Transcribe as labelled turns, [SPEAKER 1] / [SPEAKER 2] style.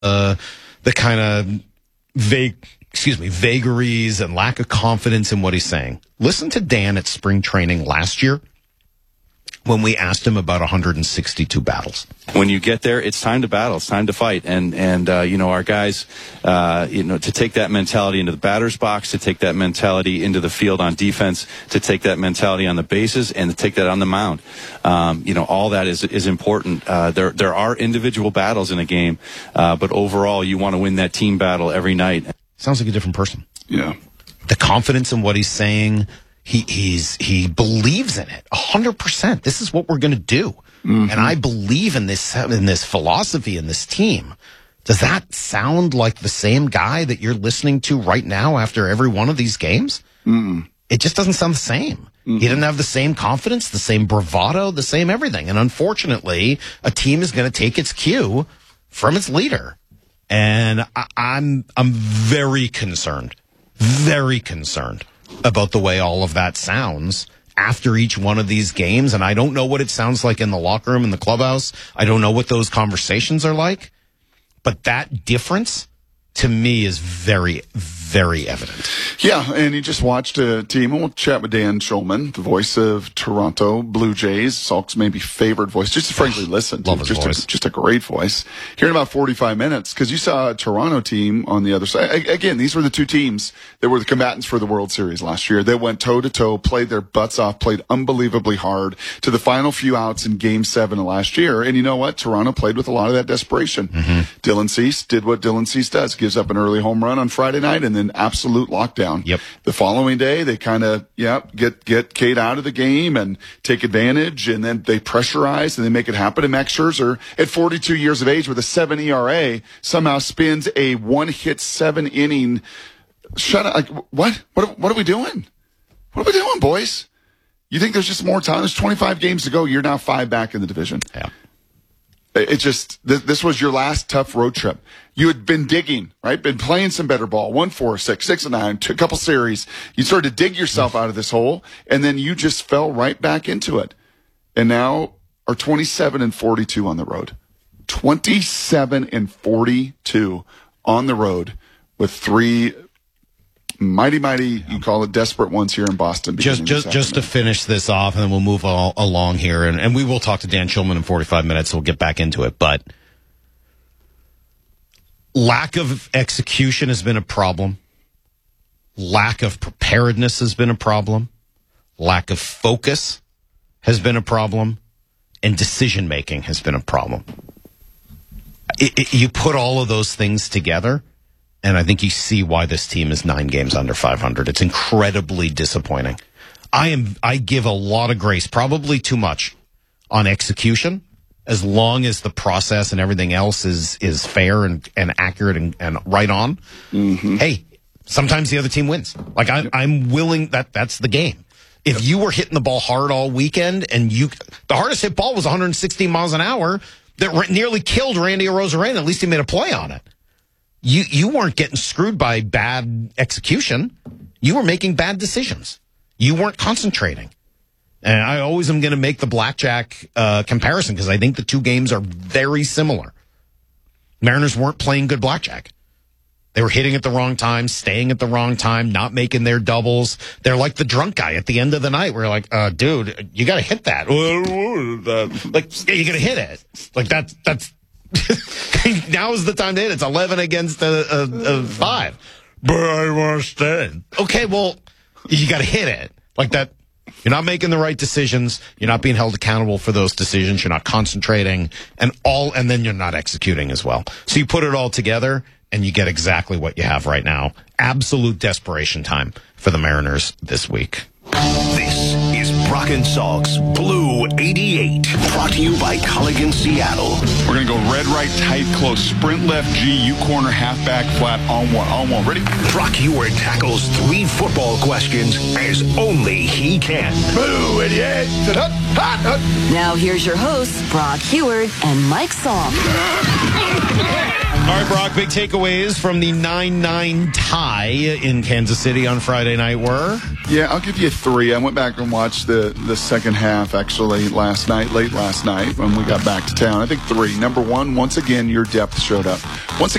[SPEAKER 1] the kind of vagaries and lack of confidence in what he's saying. Listen to Dan at spring training last year when we asked him about 162 battles.
[SPEAKER 2] When you get there, it's time to battle. It's time to fight. And our guys, to take that mentality into the batter's box, to take that mentality into the field on defense, to take that mentality on the bases, and to take that on the mound. All that is important. There are individual battles in a game, but overall, you want to win that team battle every night.
[SPEAKER 1] Sounds like a different person.
[SPEAKER 3] Yeah.
[SPEAKER 1] The confidence in what he's saying, he believes in it 100%. This is what we're going to do. And I believe in this philosophy, in this team. Does that sound like the same guy that you're listening to right now after every one of these games? It just doesn't sound the same. He didn't have the same confidence, the same bravado, the same everything. And unfortunately, a team is going to take its cue from its leader. And I'm very concerned about the way all of that sounds after each one of these games. And I don't know what it sounds like in the locker room, in the clubhouse. I don't know what those conversations are like. But that difference, to me, is very, very evident.
[SPEAKER 3] Yeah, and you just watched a team, and we'll chat with Dan Schulman, the voice of Toronto Blue Jays, Salk's maybe favorite voice, just to frankly listen to.
[SPEAKER 1] Love his voice.
[SPEAKER 3] Just a great voice. Here in about 45 minutes, because you saw a Toronto team on the other side. Again, these were the two teams that were the combatants for the World Series last year. They went toe-to-toe, played their butts off, played unbelievably hard to the final few outs in Game 7 of last year. And you know what? Toronto played with a lot of that desperation. Dylan Cease did what Dylan Cease does, gives up an early home run on Friday night, and then absolute lockdown.
[SPEAKER 1] Yep.
[SPEAKER 3] The following day, they kind of, get Cade out of the game and take advantage, and then they pressurize and they make it happen. And Max Scherzer, at 42 years of age with a 7 ERA, somehow spins a one-hit 7-inning shutout. Like, what? What are we doing? What are we doing, boys? You think there's just more time? There's 25 games to go. You're now 5 back in the division.
[SPEAKER 1] Yeah.
[SPEAKER 3] It just, this was your last tough road trip. You had been digging, right? Been playing some better ball. 1-4, 6-9, a couple series. You started to dig yourself out of this hole, and then you just fell right back into it. And now are 27-42 on the road. 27-42 on the road with 3 mighty, you call it desperate ones here in Boston.
[SPEAKER 1] Just to finish this off, and then we'll move along here, and we will talk to Dan Schulman in 45 minutes, so we'll get back into it. But lack of execution has been a problem. Lack of preparedness has been a problem. Lack of focus has been a problem. And decision-making has been a problem. You put all of those things together, and I think you see why this team is 9 games under 500. It's incredibly disappointing. I give a lot of grace, probably too much, on execution, as long as the process and everything else is fair and accurate and right on. Hey, sometimes the other team wins. Like I'm willing that's the game. If you were hitting the ball hard all weekend and the hardest hit ball was 116 miles an hour that nearly killed Randy Arozarena, at least he made a play on it. You weren't getting screwed by bad execution. You were making bad decisions. You weren't concentrating. And I always am going to make the blackjack comparison because I think the two games are very similar. Mariners weren't playing good blackjack. They were hitting at the wrong time, staying at the wrong time, not making their doubles. They're like the drunk guy at the end of the night. We're like, dude, you got to hit that. Like, you got to hit it. Like that's. Now is the time to hit. It's 11 against 5. But I want to stand. Okay, well, you got to hit it. Like that. You're not making the right decisions. You're not being held accountable for those decisions. You're not concentrating and then you're not executing as well. So you put it all together and you get exactly what you have right now. Absolute desperation time for the Mariners this week.
[SPEAKER 4] This is Brock and Salk's Blue 88, brought to you by Culligan Seattle.
[SPEAKER 3] We're going to go red, right, tight, close, sprint left, G, U corner, halfback, flat, on one. Ready?
[SPEAKER 4] Brock Huard tackles 3 football questions as only he can.
[SPEAKER 3] Blue 88.
[SPEAKER 5] Now here's your hosts, Brock Huard and Mike Salk.
[SPEAKER 1] All right, Brock, Brock, big takeaways from the 9-9 tie in Kansas City on Friday night were?
[SPEAKER 3] Yeah, I'll give you 3. I went back and watched the second half, actually, late last night, when we got back to town. I think 3. Number 1, once again, your depth showed up. Once again,